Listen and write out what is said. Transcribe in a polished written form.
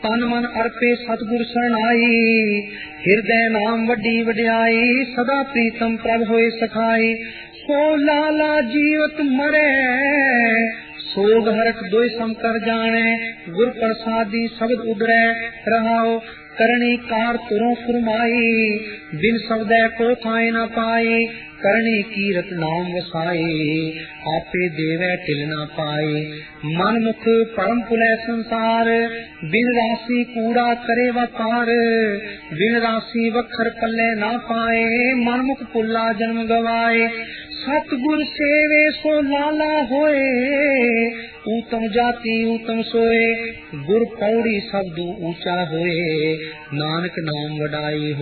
ਤਨ ਮਨ ਅਰਪੇ ਸਤਿਗੁਰ ਸਰਣਾਈ, ਹਿਰਦੈ ਨਾਮ ਵੱਡੀ ਵਡਿਆਈ, ਸਦਾ ਪ੍ਰੀਤਮ ਪ੍ਰਭ ਹੋਏ ਸਖਾਈ। ਸੋ ਲਾਲਾ ਜੀਵਤ ਮਰੈ, ਸੋਗ ਹਰਖ ਦੋਇ ਸਮ ਕਰ ਜਾਣੈ, ਗੁਰ ਪ੍ਰਸਾਦੀ ਸ਼ਬਦ ਉਦਰੈ ਰਹਾਉ। ਕਰਨੀ ਕਾਰ ਤੁਰੋਂ ਫੁਰਮਾਈ, ਬਿਨ ਸ਼ਬਦੈ ਕੋ ਥਾਇ ਨ ਪਾਈ, ਕਰਨੀ ਕੀਰਤ ਨਾਮ ਵਸਾਈ, ਆਪੇ ਦੇਵੈ ਢਿਲ ਨ ਪਾਈ। ਮਨ ਮੁਖ ਪਰਮ ਭੁਲੈ ਸੰਸਾਰ, ਬਿਨ ਰਾਸੀ ਕੂੜਾ ਕਰੇ ਵਪਾਰ, ਬਿਨ ਰਾਸੀ ਵਖਰ ਪੱਲੇ ਨਾ ਪਾਏ, ਮਨ ਮੁਖ ਭੁੱਲਾ ਜਨਮ ਗਵਾਏ। ਸਤਿਗੁਰ ਸੇਵੇ ਸੋ ਲਾਲਾ ਹੋਏ, ਊਤਮ ਜਾਤੀ ਊਤਮ ਸੋਏ, ਗੁਰ ਪੌੜੀ ਸਬਦੂ ਊਚਾ ਹੋਏ, ਨਾਨਕ ਨਾਮ ਵਡਾਈ ਹੋਏ।